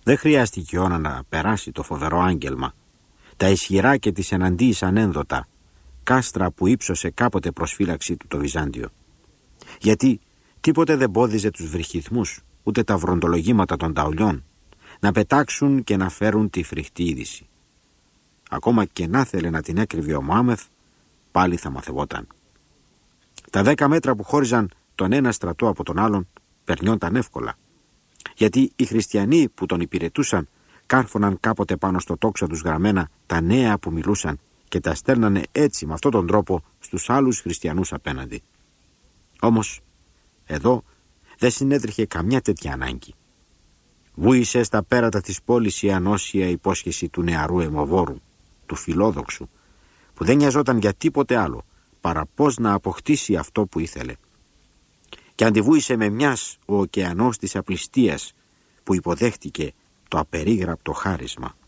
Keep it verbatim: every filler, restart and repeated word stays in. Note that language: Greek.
Δεν χρειάστηκε η Όνα να περάσει το φοβερό άγγελμα. Τα ισχυρά και τις εναντίης ανένδοτα, κάστρα που ύψωσε κάποτε προσφύλαξη του το Βυζάντιο. Γιατί τίποτε δεν πόδιζε τους βρυχυθμούς, ούτε τα βροντολογήματα των ταουλιών, να πετάξουν και να φέρουν τη φρικτή είδηση. Ακόμα και να θέλε να την έκρυβε ο Μωάμεθ, πάλι θα μαθευόταν. Τα δέκα μέτρα που χώριζαν τον ένα στρατό από τον άλλον περνιόνταν εύκολα. Γιατί οι χριστιανοί που τον υπηρετούσαν κάρφωναν κάποτε πάνω στο τόξο τους γραμμένα τα νέα που μιλούσαν και τα στέλνανε έτσι με αυτόν τον τρόπο στους άλλους χριστιανούς απέναντι. Όμως εδώ δεν συνέτρεχε καμιά τέτοια ανάγκη. Βούησε στα πέρατα της πόλης η ανώσια υπόσχεση του νεαρού αιμοβόρου, του φιλόδοξου, που δεν νοιαζόταν για τίποτε άλλο παρά πώς να αποκτήσει αυτό που ήθελε. Και αντιβούησε με μιας ο ωκεανός της απληστίας που υποδέχτηκε το απερίγραπτο χάρισμα.